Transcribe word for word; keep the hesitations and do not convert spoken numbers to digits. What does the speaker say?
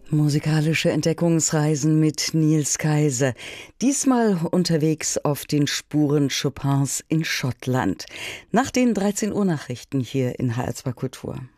Musikalische Entdeckungsreisen mit Niels Kayse. Diesmal unterwegs auf den Spuren Chopins in Schottland. Nach den dreizehn Uhr Nachrichten hier in H R zwei Kultur.